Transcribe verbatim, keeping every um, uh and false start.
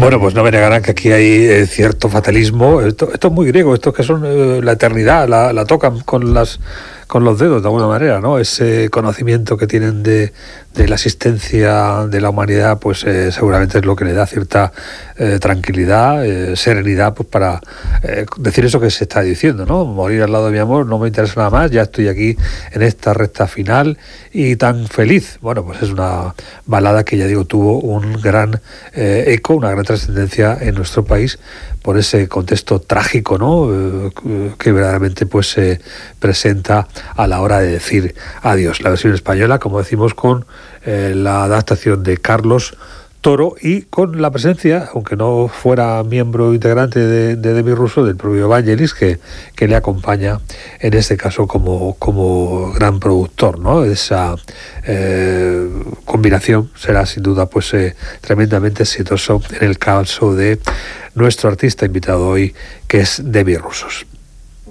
Bueno, pues no me negarán que aquí hay eh, cierto fatalismo. Esto, esto es muy griego, estos que son eh, la eternidad, la, la tocan con las con los dedos de alguna manera, ¿no? Ese conocimiento que tienen de, de la existencia de la humanidad, pues eh, seguramente es lo que le da cierta eh, tranquilidad, eh, serenidad, pues para eh, decir eso que se está diciendo, ¿no? Morir al lado de mi amor no me interesa nada más, ya estoy aquí en esta recta final y tan feliz. Bueno, pues es una balada que, ya digo, tuvo un gran eh, eco, una gran trascendencia en nuestro país por ese contexto trágico, ¿no? Eh, que verdaderamente pues se presenta a la hora de decir adiós. La versión española, como decimos, con eh, la adaptación de Carlos Toro y con la presencia, aunque no fuera miembro integrante de, de Demi Russo, del propio Vangelis, que, que le acompaña en este caso como, como gran productor, ¿no? Esa eh, combinación será sin duda pues eh, tremendamente exitoso en el caso de nuestro artista invitado hoy, que es Demi Russo.